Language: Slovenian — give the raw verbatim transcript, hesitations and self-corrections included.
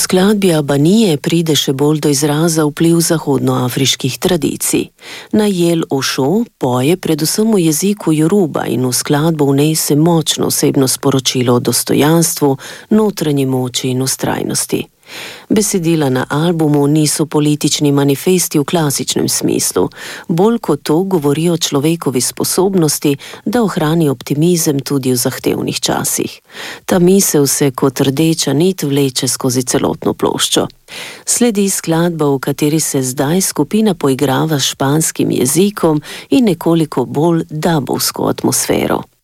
skladbi Abanije pride še bolj do izraza vpliv zahodnoafriških tradicij. Najel Ošo poje predvsem v jeziku Joruba in v skladbo vnese močno osebno sporočilo o dostojanstvu, notranji moči in vztrajnosti. Besedila na albumu niso politični manifesti v klasičnem smislu, bolj kot to govorijo o človekovi sposobnosti, da ohrani optimizem tudi v zahtevnih časih. Ta misel se kot rdeča nit vleče skozi celotno ploščo. Sledi skladba, v kateri se zdaj skupina poigrava s španskim jezikom in nekoliko bolj dabovsko atmosfero.